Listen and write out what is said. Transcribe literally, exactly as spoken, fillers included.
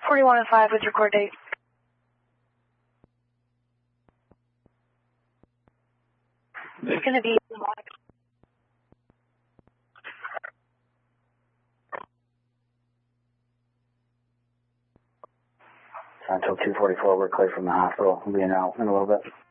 forty-one and five with your court date. It's going to be... Until two forty-four, we're clear from the hospital. We'll be in out in a little bit.